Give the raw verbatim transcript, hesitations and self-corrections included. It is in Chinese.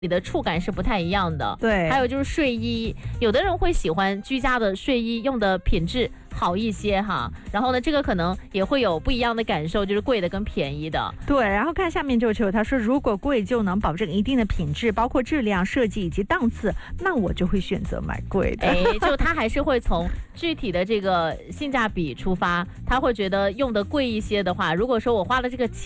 你的触感是不太一样的。 对， 还有就是睡衣，有的人会喜欢居家的睡衣用的品质好一些哈，然后呢，这个可能也会有不一样的感受，就是贵的跟便宜的。 对，然后看下面这个球，他说如果贵就能保证一定的品质，包括质量、设计以及档次，那我就会选择买贵的。 哎，就他还是会从具体的这个性价比出发，他会觉得用的贵一些的话，如果说我花了这个钱。